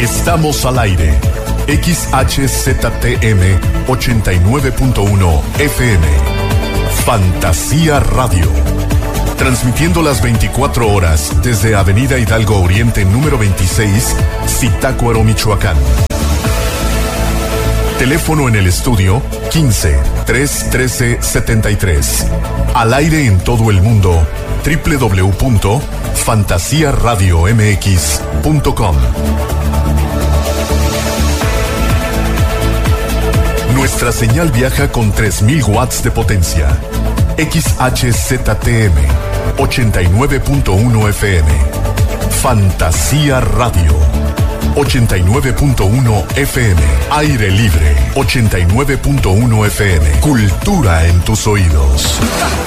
Estamos al aire. XHZTM 89.1 FM. Fantasía Radio. Transmitiendo las 24 horas desde Avenida Hidalgo Oriente número 26, Zitácuaro, Michoacán. Teléfono en el estudio 15-313-73. Al aire en todo el mundo, www.fantasiaradiomx.com. Nuestra señal viaja con 3000 watts de potencia. XHZTM 89.1 FM. Fantasía Radio 89.1 FM. Aire libre 89.1 FM. Cultura en tus oídos.